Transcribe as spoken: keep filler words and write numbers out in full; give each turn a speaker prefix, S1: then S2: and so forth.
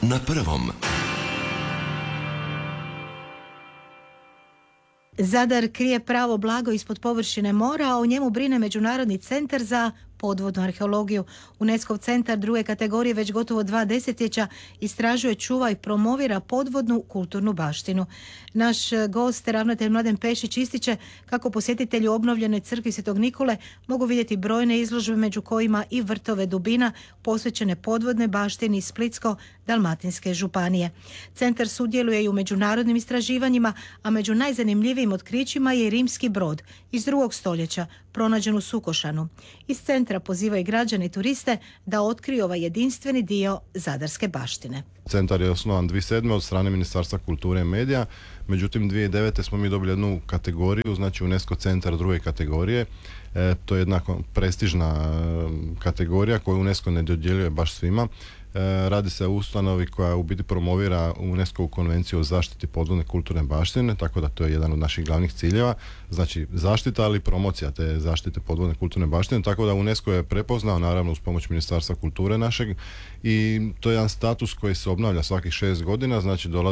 S1: na prvom.
S2: Zadar krije pravo blago ispod površine mora, a o njemu brine Međunarodni centar za podvodnu arheologiju. UNESCO centar druge kategorije već gotovo dva desetljeća istražuje, čuva i promovira podvodnu kulturnu baštinu. Naš gost, ravnatelj Mladen Pešić, ističe kako posjetitelji u obnovljenoj crkvi Svetog Nikole mogu vidjeti brojne izložbe, među kojima i vrtove dubina posvećene podvodnoj baštini iz Splitsko-dalmatinske županije. Centar sudjeluje i u međunarodnim istraživanjima, a među najzanimljivijim otkrićima je i rimski brod iz drugog stoljeća, pronađen u Sukošanu. Iz centra poziva i građane i turiste da otkriju ovaj jedinstveni dio zadarske baštine.
S3: Centar je osnovan dvije tisuće sedme od strane Ministarstva kulture i medija, međutim dvije tisuće devete smo mi dobili jednu kategoriju, znači UNESCO centar druge kategorije. E, to je jedna prestižna e, kategorija koju UNESCO ne dodjeljuje baš svima. E, radi se o ustanovi koja u biti promovira UNESCO konvenciju o zaštiti podvodne kulturne baštine, tako da to je jedan od naših glavnih ciljeva, znači zaštita, ali i promocija te zaštite podvodne kulturne baštine, tako da UNESCO je prepoznao, naravno uz pomoć Ministarstva kulture našeg, i to je jedan status koji se obnavlja svakih šest godina, znači dolazi